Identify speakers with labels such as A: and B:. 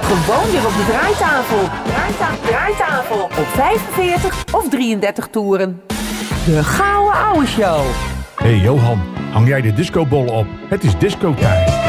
A: Gewoon weer op de draaitafel. Draaitafel. Op 45 of 33 toeren. De Gouden Ouwe Show.
B: Hey Johan, hang jij de discobollen op? Het is disco-tijd.